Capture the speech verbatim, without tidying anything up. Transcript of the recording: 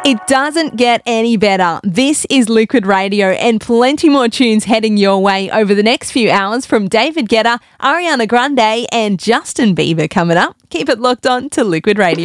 It doesn't get any better. This is Liquid Radio and plenty more tunes heading your way over the next few hours from David Guetta, Ariana Grande and Justin Bieber coming up. Keep it locked on to Liquid Radio.